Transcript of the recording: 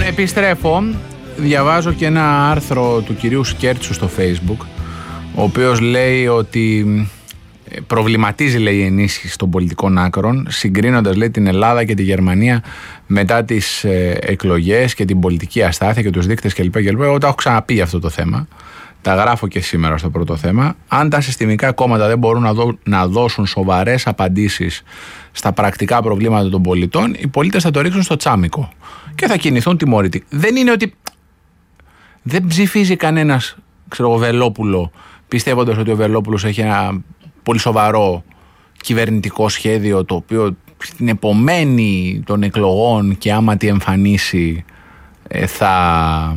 επιστρέφω. Διαβάζω και ένα άρθρο του κυρίου Σκέρτσου στο Facebook, ο οποίος λέει ότι προβληματίζει, λέει, η ενίσχυση των πολιτικών άκρων, συγκρίνοντας, λέει, την Ελλάδα και τη Γερμανία μετά τις εκλογές και την πολιτική αστάθεια και τους δείκτες κλπ. Εγώ τα έχω ξαναπεί για αυτό το θέμα. Τα γράφω και σήμερα στο πρώτο θέμα. Αν τα συστημικά κόμματα δεν μπορούν να δώσουν σοβαρές απαντήσεις στα πρακτικά προβλήματα των πολιτών, οι πολίτες θα το ρίξουν στο τσάμικο και θα κινηθούν τιμωρητικά. Δεν είναι ότι δεν ψηφίζει κανένας, ξέρω, Βελόπουλο, πιστεύοντας ότι ο Βελόπουλος έχει ένα πολύ σοβαρό κυβερνητικό σχέδιο, το οποίο στην επομένη των εκλογών και άμα τη εμφανίσει θα